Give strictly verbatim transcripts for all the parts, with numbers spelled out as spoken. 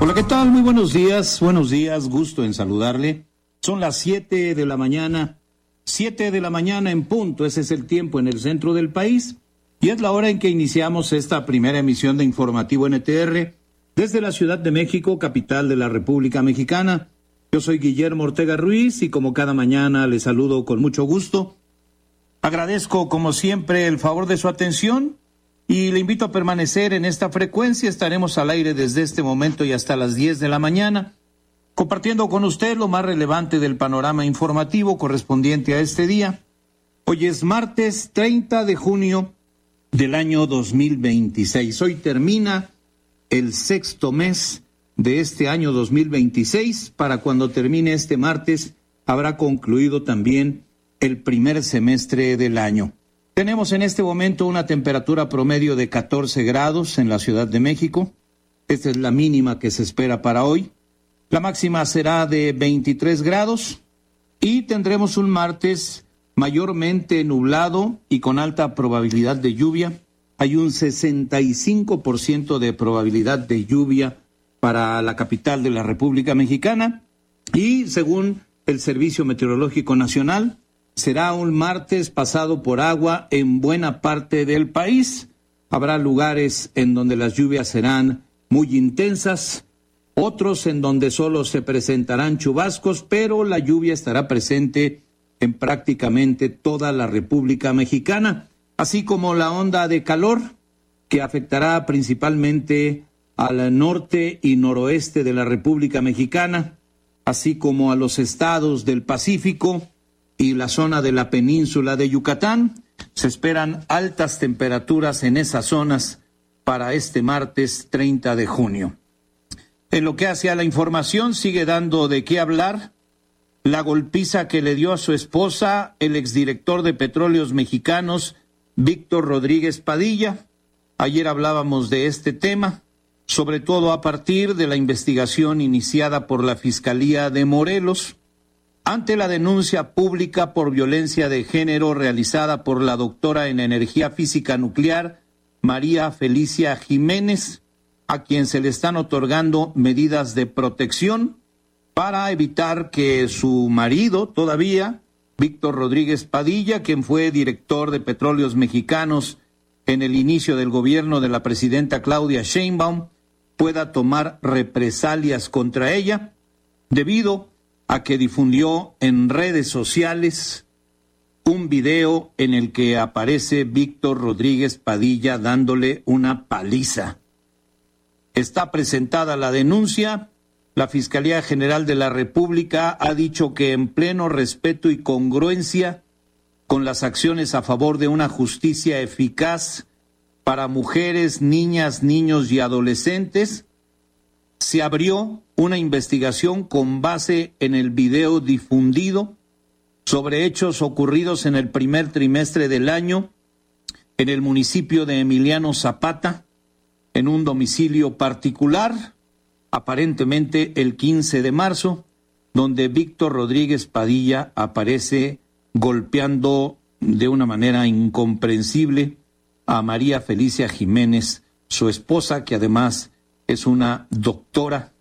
Hola, ¿qué tal? Muy buenos días, buenos días, gusto en saludarle. Son las siete de la mañana, siete de la mañana en punto, ese es el tiempo en el centro del país, y es la hora en que iniciamos esta primera emisión de Informativo N T R desde la Ciudad de México, capital de la República Mexicana. Yo soy Guillermo Ortega Ruiz y como cada mañana les saludo con mucho gusto. Agradezco como siempre el favor de su atención y le invito a permanecer en esta frecuencia. Estaremos al aire desde este momento y hasta las diez de la mañana, compartiendo con usted lo más relevante del panorama informativo correspondiente a este día. Hoy es martes treinta de junio del año dos mil veintiséis. Hoy termina el sexto mes de este año dos mil veintiséis. Para cuando termine este martes, habrá concluido también el primer semestre del año. Tenemos en este momento una temperatura promedio de catorce grados en la Ciudad de México. Esta es la mínima que se espera para hoy. La máxima será de veintitrés grados y tendremos un martes mayormente nublado y con alta probabilidad de lluvia. Hay un sesenta y cinco por ciento de probabilidad de lluvia para la capital de la República Mexicana y según el Servicio Meteorológico Nacional, será un martes pasado por agua en buena parte del país. Habrá lugares en donde las lluvias serán muy intensas, otros en donde solo se presentarán chubascos, pero la lluvia estará presente en prácticamente toda la República Mexicana, así como la onda de calor que afectará principalmente al norte y noroeste de la República Mexicana, así como a los estados del Pacífico y la zona de la península de Yucatán. Se esperan altas temperaturas en esas zonas para este martes treinta de junio. En lo que hace a la información, sigue dando de qué hablar la golpiza que le dio a su esposa el exdirector de Petróleos Mexicanos, Víctor Rodríguez Padilla. Ayer hablábamos de este tema, sobre todo a partir de la investigación iniciada por la Fiscalía de Morelos, ante la denuncia pública por violencia de género realizada por la doctora en energía física nuclear, María Felicia Jiménez, a quien se le están otorgando medidas de protección para evitar que su marido todavía, Víctor Rodríguez Padilla, quien fue director de Petróleos Mexicanos en el inicio del gobierno de la presidenta Claudia Sheinbaum, pueda tomar represalias contra ella, debido a que difundió en redes sociales un video en el que aparece Víctor Rodríguez Padilla dándole una paliza. Está presentada la denuncia. La Fiscalía General de la República ha dicho que en pleno respeto y congruencia con las acciones a favor de una justicia eficaz para mujeres, niñas, niños y adolescentes, se abrió una investigación con base en el video difundido sobre hechos ocurridos en el primer trimestre del año en el municipio de Emiliano Zapata, en un domicilio particular, aparentemente el quince de marzo, donde Víctor Rodríguez Padilla aparece golpeando de una manera incomprensible a María Felicia Jiménez, su esposa, que además es una doctora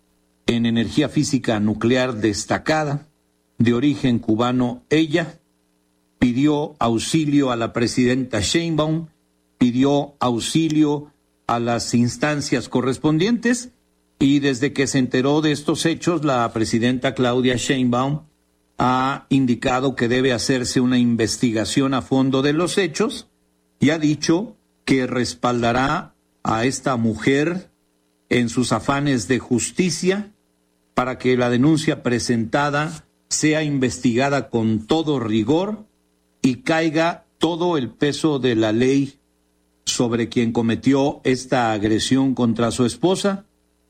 en energía física nuclear destacada, de origen cubano. Ella pidió auxilio a la presidenta Sheinbaum, pidió auxilio a las instancias correspondientes, y desde que se enteró de estos hechos, la presidenta Claudia Sheinbaum ha indicado que debe hacerse una investigación a fondo de los hechos y ha dicho que respaldará a esta mujer en sus afanes de justicia para que la denuncia presentada sea investigada con todo rigor y caiga todo el peso de la ley sobre quien cometió esta agresión contra su esposa.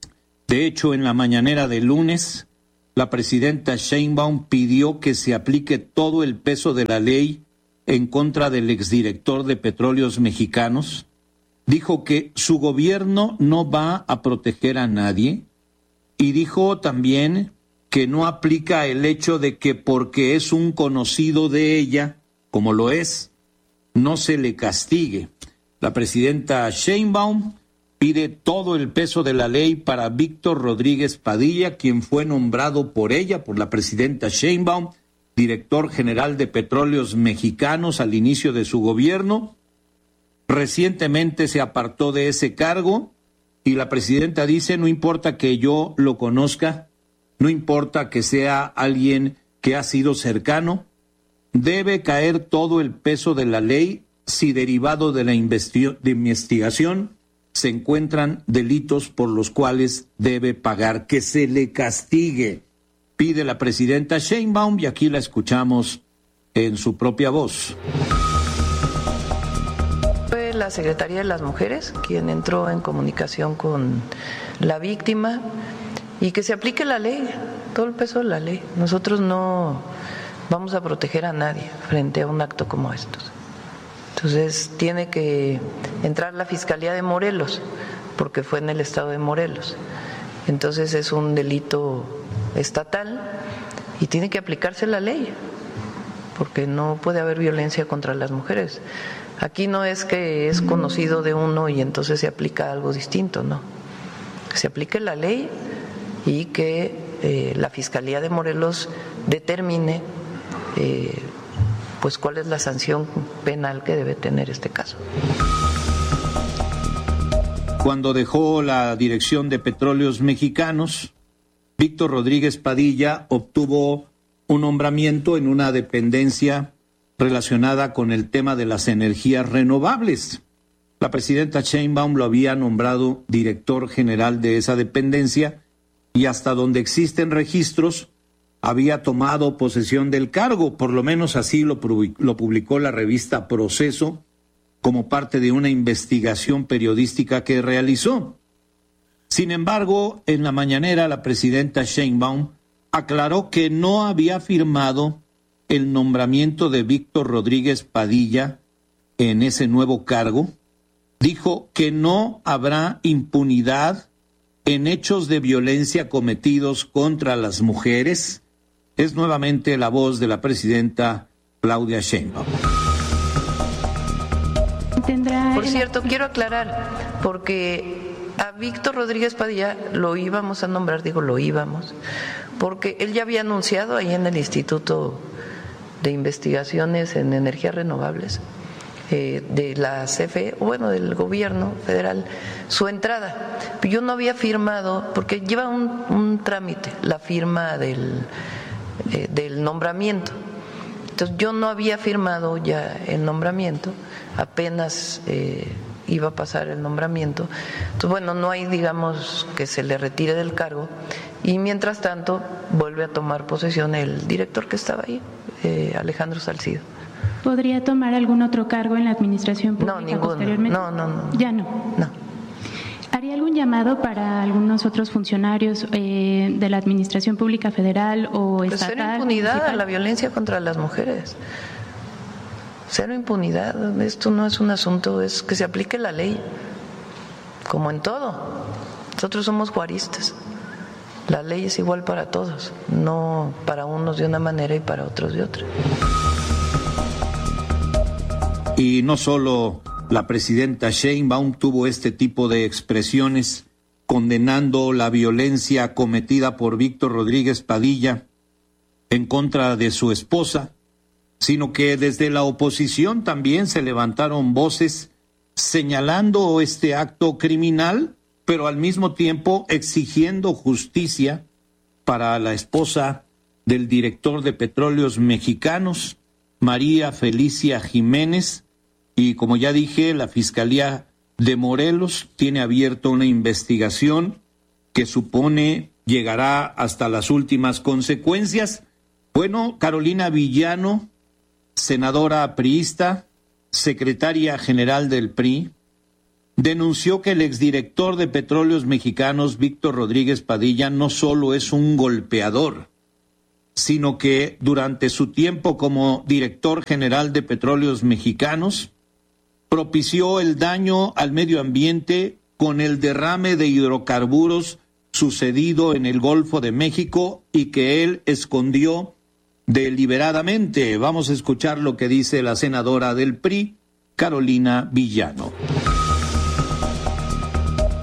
De hecho, en la mañanera del lunes, la presidenta Sheinbaum pidió que se aplique todo el peso de la ley en contra del exdirector de Petróleos Mexicanos. Dijo que su gobierno no va a proteger a nadie y dijo también que no aplica el hecho de que porque es un conocido de ella, como lo es, no se le castigue. La presidenta Sheinbaum pide todo el peso de la ley para Víctor Rodríguez Padilla, quien fue nombrado por ella, por la presidenta Sheinbaum, director general de Petróleos Mexicanos al inicio de su gobierno. Recientemente se apartó de ese cargo y la presidenta dice, no importa que yo lo conozca, no importa que sea alguien que ha sido cercano, debe caer todo el peso de la ley si derivado de la investi- de investigación se encuentran delitos por los cuales debe pagar, que se le castigue, pide la presidenta Sheinbaum, y aquí la escuchamos en su propia voz. Fue la Secretaría de las Mujeres quien entró en comunicación con la víctima y que se aplique la ley, todo el peso de la ley. Nosotros no vamos a proteger a nadie frente a un acto como estos. Entonces tiene que entrar la Fiscalía de Morelos, porque fue en el estado de Morelos. Entonces es un delito estatal y tiene que aplicarse la ley, porque no puede haber violencia contra las mujeres. Aquí no es que es conocido de uno y entonces se aplica algo distinto, no. Que se aplique la ley y que eh, la Fiscalía de Morelos determine eh, pues cuál es la sanción penal que debe tener este caso. Cuando dejó la dirección de Petróleos Mexicanos, Víctor Rodríguez Padilla obtuvo un nombramiento en una dependencia relacionada con el tema de las energías renovables. La presidenta Sheinbaum lo había nombrado director general de esa dependencia y hasta donde existen registros había tomado posesión del cargo, por lo menos así lo, lo publicó la revista Proceso como parte de una investigación periodística que realizó. Sin embargo, en la mañanera la presidenta Sheinbaum aclaró que no había firmado el nombramiento de Víctor Rodríguez Padilla en ese nuevo cargo. Dijo que no habrá impunidad en hechos de violencia cometidos contra las mujeres. Es nuevamente la voz de la presidenta Claudia Sheinbaum. Por cierto, quiero aclarar, porque a Víctor Rodríguez Padilla lo íbamos a nombrar, digo lo íbamos, porque él ya había anunciado ahí en el Instituto de Investigaciones en Energías Renovables eh, de la C F E, bueno, del gobierno federal, su entrada. Yo no había firmado, porque lleva un, un trámite, la firma del... Eh, del nombramiento. Entonces yo no había firmado ya el nombramiento, apenas eh, iba a pasar el nombramiento. Entonces bueno, no hay, digamos, que se le retire del cargo y mientras tanto vuelve a tomar posesión el director que estaba ahí, eh, Alejandro Salcido. ¿Podría tomar algún otro cargo en la administración pública no, ninguno. posteriormente? No, no, no. Ya no. No. ¿Haría algún llamado para algunos otros funcionarios eh, de la Administración Pública Federal o pues estatal? Cero impunidad municipal? a la violencia contra las mujeres. Cero impunidad. Esto no es un asunto, es que se aplique la ley, como en todo. Nosotros somos juaristas. La ley es igual para todos, no para unos de una manera y para otros de otra. Y no solo la presidenta Sheinbaum tuvo este tipo de expresiones condenando la violencia cometida por Víctor Rodríguez Padilla en contra de su esposa, sino que desde la oposición también se levantaron voces señalando este acto criminal, pero al mismo tiempo exigiendo justicia para la esposa del director de Petróleos Mexicanos, María Felicia Jiménez. Y como ya dije, la Fiscalía de Morelos tiene abierta una investigación que supone llegará hasta las últimas consecuencias. Bueno, Carolina Villano, senadora priista, secretaria general del P R I, denunció que el exdirector de Petróleos Mexicanos, Víctor Rodríguez Padilla, no solo es un golpeador, sino que durante su tiempo como director general de Petróleos Mexicanos, propició el daño al medio ambiente con el derrame de hidrocarburos sucedido en el Golfo de México y que él escondió deliberadamente. Vamos a escuchar lo que dice la senadora del P R I, Carolina Villano.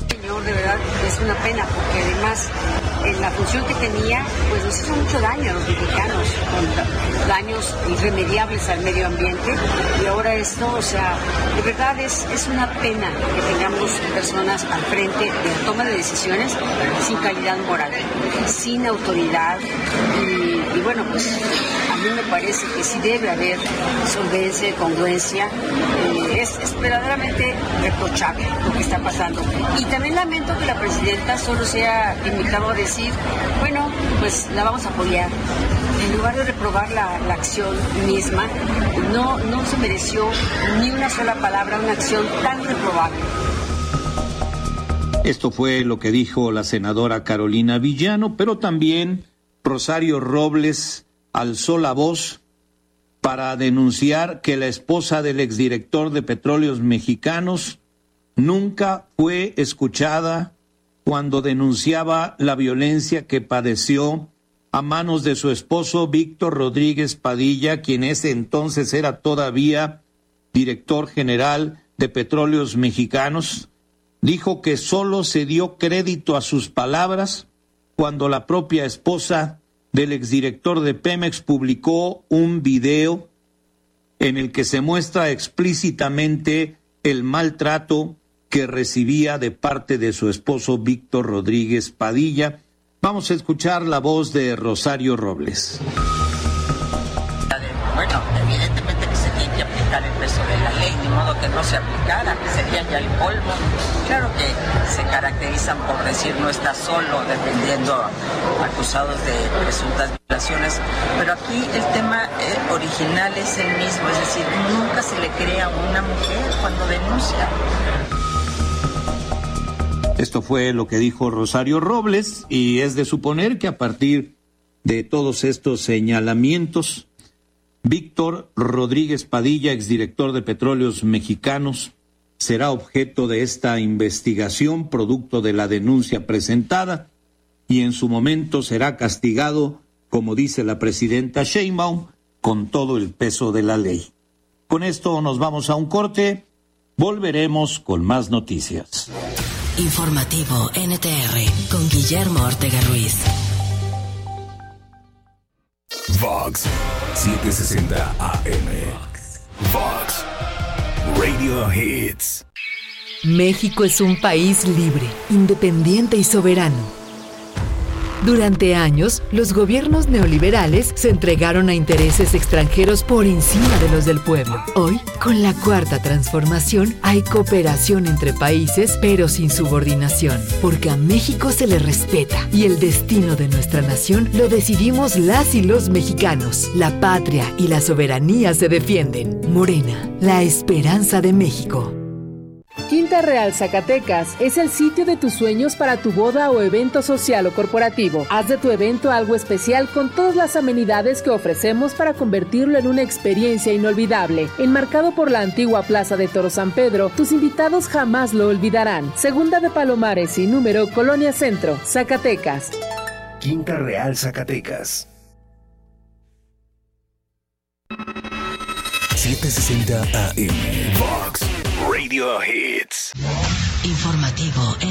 es una pena, porque además en la función que tenía, pues nos hizo mucho daño a los mexicanos, con daños irremediables al medio ambiente, y ahora esto, o sea, de verdad es, es una pena que tengamos personas al frente de la toma de decisiones sin calidad moral, sin autoridad, y, y bueno, pues a mí me parece que sí debe haber solvencia, congruencia, eh, es, es verdaderamente reprochable lo que está pasando. Y también lamento que la presidenta solo sea limitado a decir, bueno, pues la vamos a apoyar. En lugar de reprobar la, la acción misma, no, no se mereció ni una sola palabra, una acción tan reprobable. Esto fue lo que dijo la senadora Carolina Villano, pero también Rosario Robles alzó la voz para denunciar que la esposa del exdirector de Petróleos Mexicanos nunca fue escuchada cuando denunciaba la violencia que padeció a manos de su esposo Víctor Rodríguez Padilla, quien ese entonces era todavía director general de Petróleos Mexicanos. Dijo que solo se dio crédito a sus palabras cuando la propia esposa del exdirector de Pemex publicó un video en el que se muestra explícitamente el maltrato que recibía de parte de su esposo Víctor Rodríguez Padilla. Vamos a escuchar la voz de Rosario Robles. Bueno, evidentemente que se tiene que aplicar el peso de la ley, de modo que no se aplicara, que sería ya el polvo. Claro que se caracterizan por decir no está solo, defendiendo a acusados de presuntas violaciones, pero aquí el tema eh, original es el mismo, es decir, nunca se le cree a una mujer cuando denuncia. Esto fue lo que dijo Rosario Robles, y es de suponer que a partir de todos estos señalamientos, Víctor Rodríguez Padilla, exdirector de Petróleos Mexicanos, será objeto de esta investigación producto de la denuncia presentada, y en su momento será castigado, como dice la presidenta Sheinbaum, con todo el peso de la ley. Con esto nos vamos a un corte, volveremos con más noticias. Informativo N T R con Guillermo Ortega Ruiz. Vox setecientos sesenta A M. Vox Radio Hits. México es un país libre, independiente y soberano. Durante años, los gobiernos neoliberales se entregaron a intereses extranjeros por encima de los del pueblo. Hoy, con la cuarta transformación, hay cooperación entre países, pero sin subordinación, porque a México se le respeta y el destino de nuestra nación lo decidimos las y los mexicanos. La patria y la soberanía se defienden. Morena, la esperanza de México. Quinta Real Zacatecas es el sitio de tus sueños para tu boda o evento social o corporativo. Haz de tu evento algo especial con todas las amenidades que ofrecemos para convertirlo en una experiencia inolvidable. Enmarcado por la antigua Plaza de Toro San Pedro, tus invitados jamás lo olvidarán. Segunda de Palomares y número Colonia Centro, Zacatecas. Quinta Real Zacatecas. setecientos sesenta A M. Vox Radio Hits. Informativo